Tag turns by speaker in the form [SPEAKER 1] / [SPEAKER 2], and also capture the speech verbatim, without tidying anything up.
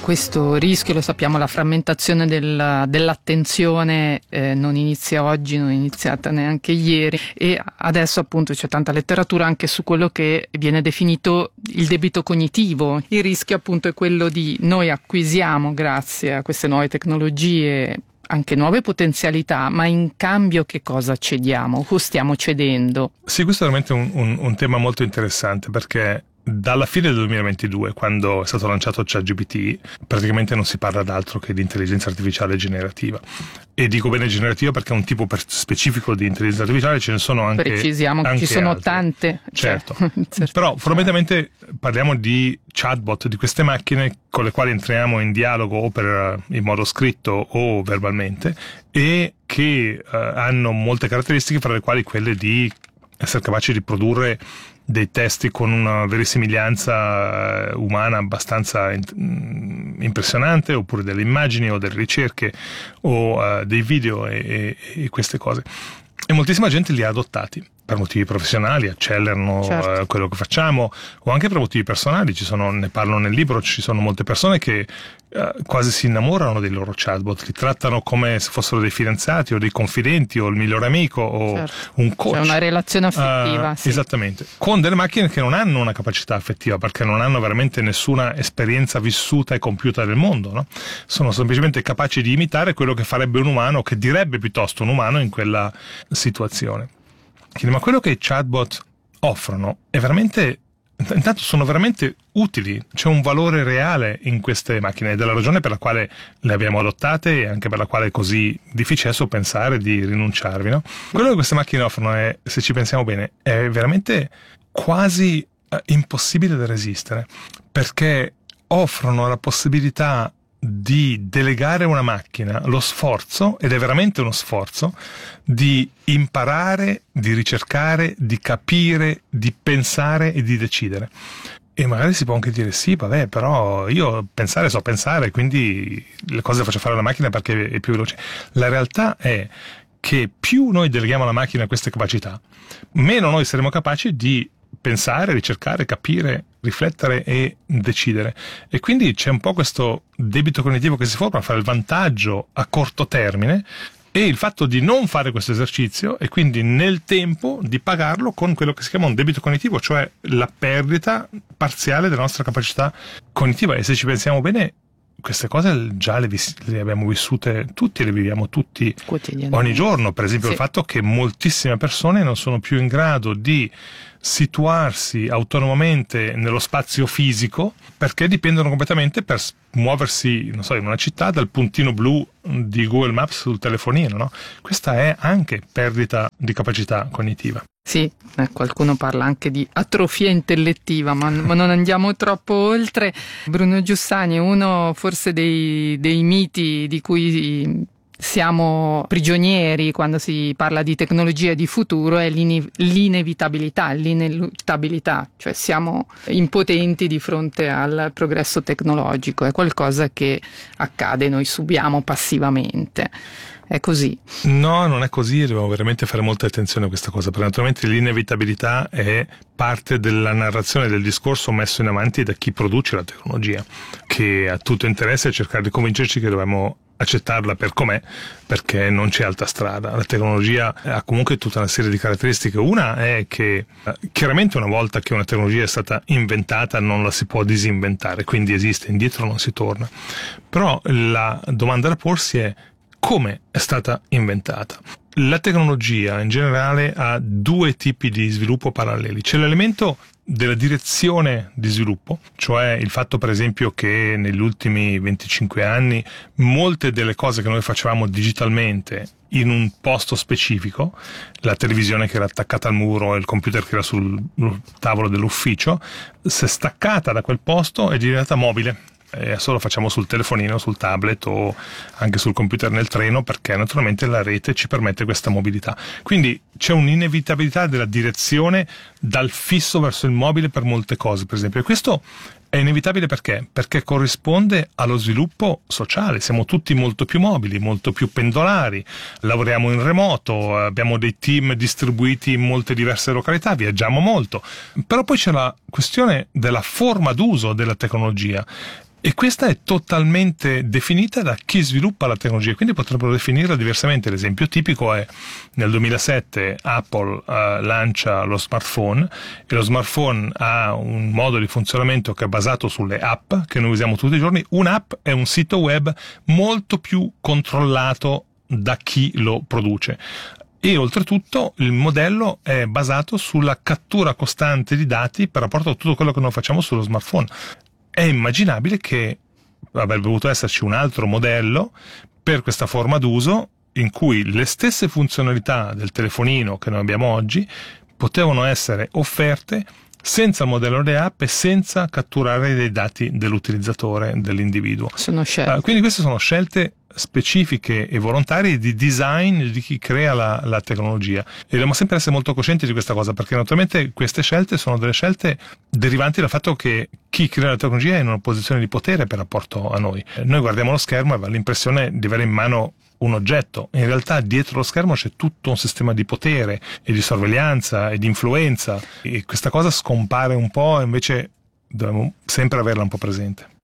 [SPEAKER 1] questo rischio, lo sappiamo, la frammentazione del, dell'attenzione eh, non inizia oggi, non è iniziata neanche ieri, e adesso appunto c'è tanta letteratura anche su quello che viene definito il debito cognitivo. Il rischio appunto è quello di noi acquisiamo, grazie a queste nuove tecnologie, anche nuove potenzialità, ma in cambio che cosa cediamo o stiamo cedendo?
[SPEAKER 2] Sì, questo è veramente un, un, un tema molto interessante, perché dalla fine del duemilaventidue, quando è stato lanciato ChatGPT, praticamente non si parla d'altro che di intelligenza artificiale generativa. E dico bene generativa perché è un tipo per specifico di intelligenza artificiale, ce ne sono anche
[SPEAKER 1] Precisiamo che
[SPEAKER 2] anche
[SPEAKER 1] ci sono
[SPEAKER 2] altre.
[SPEAKER 1] tante.
[SPEAKER 2] Certo,
[SPEAKER 1] certo.
[SPEAKER 2] Però fondamentalmente parliamo di chatbot, di queste macchine con le quali entriamo in dialogo o per, in modo scritto o verbalmente, e che uh, hanno molte caratteristiche, fra le quali quelle di essere capaci di produrre dei testi con una verosimiglianza umana abbastanza impressionante, oppure delle immagini o delle ricerche o uh, dei video e, e, e queste cose. E moltissima gente li ha adottati per motivi professionali, accelerano certo. uh, quello che facciamo, o anche per motivi personali. Ci sono, ne parlo nel libro, ci sono molte persone che uh, quasi si innamorano dei loro chatbot, li trattano come se fossero dei fidanzati o dei confidenti o il migliore amico o
[SPEAKER 1] certo.
[SPEAKER 2] un coach.
[SPEAKER 1] C'è una relazione affettiva.
[SPEAKER 2] Uh,
[SPEAKER 1] sì.
[SPEAKER 2] Esattamente, con delle macchine che non hanno una capacità affettiva, perché non hanno veramente nessuna esperienza vissuta e compiuta del mondo, no? Sono semplicemente capaci di imitare quello che farebbe un umano, che direbbe piuttosto un umano in quella situazione. Ma quello che i chatbot offrono è veramente, intanto sono veramente utili, c'è un valore reale in queste macchine, ed è la ragione per la quale le abbiamo adottate e anche per la quale è così difficile adesso pensare di rinunciarvi, no? Quello che queste macchine offrono è, se ci pensiamo bene, è veramente quasi eh, impossibile da resistere, perché offrono la possibilità di delegare a una macchina lo sforzo, ed è veramente uno sforzo, di imparare, di ricercare, di capire, di pensare e di decidere. E magari si può anche dire sì, vabbè, però io pensare so pensare, quindi le cose le faccio fare alla macchina perché è più veloce. La realtà è che più noi deleghiamo alla macchina queste capacità, meno noi saremo capaci di pensare, ricercare, capire, riflettere e decidere. E quindi c'è un po' questo debito cognitivo che si forma fra il vantaggio a corto termine e il fatto di non fare questo esercizio, e quindi nel tempo di pagarlo con quello che si chiama un debito cognitivo, cioè la perdita parziale della nostra capacità cognitiva. E se ci pensiamo bene, queste cose già le, vis- le abbiamo vissute tutti, le viviamo tutti ogni giorno. Per esempio sì. Il fatto che moltissime persone non sono più in grado di situarsi autonomamente nello spazio fisico, perché dipendono completamente per muoversi, non so, in una città dal puntino blu di Google Maps sul telefonino, no? Questa è anche perdita di capacità cognitiva.
[SPEAKER 1] Sì, eh, qualcuno parla anche di atrofia intellettiva, ma, ma non andiamo troppo oltre. Bruno Giussani, uno forse dei, dei miti di cui siamo prigionieri quando si parla di tecnologia e di futuro è l'ine- l'inevitabilità, l'ineluttabilità, cioè siamo impotenti di fronte al progresso tecnologico, è qualcosa che accade, noi subiamo passivamente. È così?
[SPEAKER 2] No, non è così, dobbiamo veramente fare molta attenzione a questa cosa, perché naturalmente l'inevitabilità è parte della narrazione del discorso messo in avanti da chi produce la tecnologia, che ha tutto interesse a cercare di convincerci che dobbiamo accettarla per com'è, perché non c'è altra strada. La tecnologia ha comunque tutta una serie di caratteristiche. Una è che eh, chiaramente una volta che una tecnologia è stata inventata non la si può disinventare, quindi esiste, indietro non si torna. Però la domanda da porsi è: come è stata inventata? La tecnologia in generale ha due tipi di sviluppo paralleli. C'è l'elemento della direzione di sviluppo, cioè il fatto per esempio che negli ultimi venticinque anni molte delle cose che noi facevamo digitalmente in un posto specifico, la televisione che era attaccata al muro e il computer che era sul tavolo dell'ufficio, si è staccata da quel posto e è diventata mobile. E adesso lo facciamo sul telefonino, sul tablet o anche sul computer nel treno, perché naturalmente la rete ci permette questa mobilità. Quindi c'è un'inevitabilità della direzione dal fisso verso il mobile per molte cose, per esempio. E questo è inevitabile perché? Perché corrisponde allo sviluppo sociale. Siamo tutti molto più mobili, molto più pendolari, lavoriamo in remoto, abbiamo dei team distribuiti in molte diverse località, viaggiamo molto. Però poi c'è la questione della forma d'uso della tecnologia. E questa è totalmente definita da chi sviluppa la tecnologia, quindi potrebbero definirla diversamente. L'esempio tipico è nel duemilasette Apple uh, lancia lo smartphone, e lo smartphone ha un modo di funzionamento che è basato sulle app che noi usiamo tutti i giorni. Un'app è un sito web molto più controllato da chi lo produce. E oltretutto il modello è basato sulla cattura costante di dati per rapporto a tutto quello che noi facciamo sullo smartphone. È immaginabile che avrebbe dovuto esserci un altro modello per questa forma d'uso in cui le stesse funzionalità del telefonino che noi abbiamo oggi potevano essere offerte senza il modello delle app e senza catturare dei dati dell'utilizzatore, dell'individuo.
[SPEAKER 1] Sono scelte.
[SPEAKER 2] Uh, quindi queste sono scelte specifiche e volontarie di design di chi crea la, la tecnologia, e dobbiamo sempre essere molto coscienti di questa cosa, perché naturalmente queste scelte sono delle scelte derivanti dal fatto che chi crea la tecnologia è in una posizione di potere per rapporto a noi. Noi guardiamo lo schermo e abbiamo l'impressione di avere in mano un oggetto, in realtà dietro lo schermo c'è tutto un sistema di potere e di sorveglianza e di influenza, e questa cosa scompare un po', e invece dobbiamo sempre averla un po' presente.